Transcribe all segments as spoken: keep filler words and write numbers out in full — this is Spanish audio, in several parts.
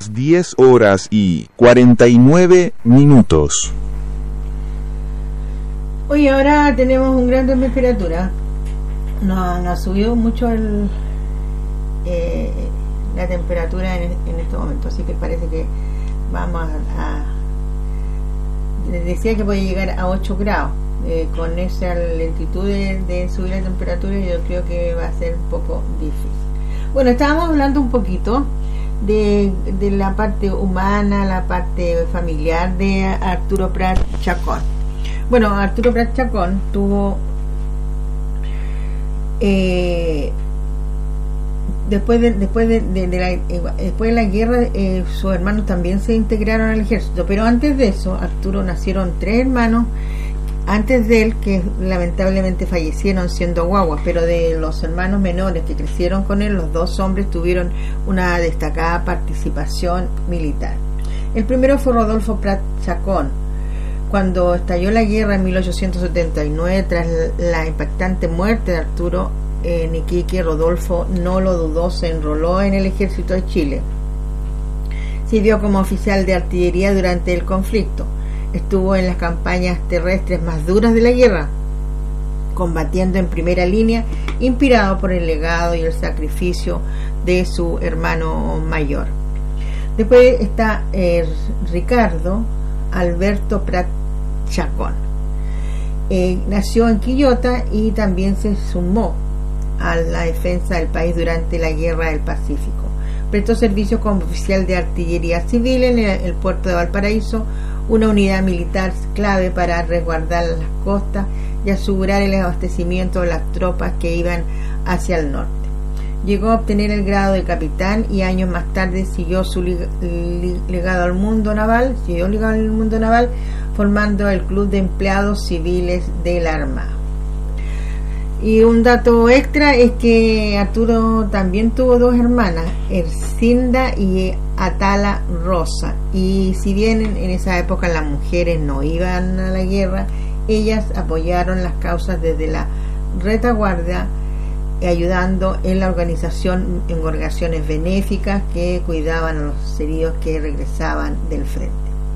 diez horas y cuarenta y nueve minutos. Hoy ahora tenemos un gran de temperatura. No, no ha subido mucho el, eh, la temperatura en, en este momento, así que parece que vamos a, a les decía que puede llegar a ocho grados. Eh, con esa lentitud de, de subir la temperatura yo creo que va a ser un poco difícil. Bueno, estábamos hablando un poquito de, de la parte humana, la parte familiar de Arturo Prat Chacón. Bueno, Arturo Prat Chacón tuvo eh, después de después de, de, de la eh, después de la guerra eh, sus hermanos también se integraron al ejército, pero antes de eso Arturo nacieron tres hermanos antes de él que lamentablemente fallecieron siendo guaguas, pero de los hermanos menores que crecieron con él, los dos hombres tuvieron una destacada participación militar. El primero fue Rodolfo Prat Chacón. Cuando estalló la guerra en mil ochocientos setenta y nueve, tras la impactante muerte de Arturo en Iquique, Rodolfo no lo dudó, se enroló en el ejército de Chile. Sirvió como oficial de artillería durante el conflicto. Estuvo en las campañas terrestres más duras de la guerra, combatiendo en primera línea, inspirado por el legado y el sacrificio de su hermano mayor. Después está eh, Ricardo Alberto Prat Chacón. Eh, nació en Quillota y también se sumó a la defensa del país durante la Guerra del Pacífico. Prestó servicio como oficial de artillería civil en el, el puerto de Valparaíso, una unidad militar clave para resguardar las costas y asegurar el abastecimiento de las tropas que iban hacia el norte. Llegó a obtener el grado de capitán y años más tarde siguió su legado al mundo naval, siguió ligado al mundo naval, formando el Club de Empleados Civiles de la Armada. Y un dato extra es que Arturo también tuvo dos hermanas, Ercinda y Atala Rosa, y si bien en, en esa época las mujeres no iban a la guerra, ellas apoyaron las causas desde la retaguardia, ayudando en la organización en organizaciones benéficas que cuidaban a los heridos que regresaban del frente.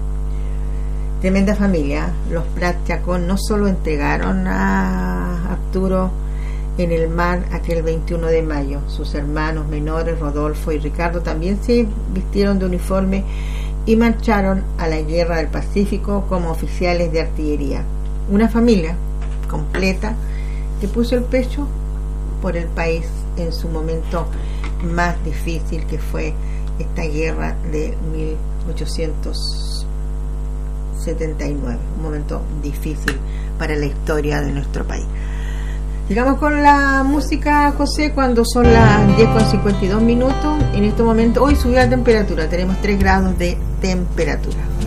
Tremenda familia. Los Prat Chacón no solo entregaron a Arturo en el mar aquel veintiuno de mayo, sus hermanos menores Rodolfo y Ricardo también se vistieron de uniforme y marcharon a la Guerra del Pacífico como oficiales de artillería. Una familia completa que puso el pecho por el país en su momento más difícil, que fue esta guerra de mil ochocientos setenta y nueve, un momento difícil para la historia de nuestro país. Llegamos con la música, José, cuando son las diez con cincuenta y dos minutos. En este momento, hoy subió la temperatura, tenemos tres grados de temperatura.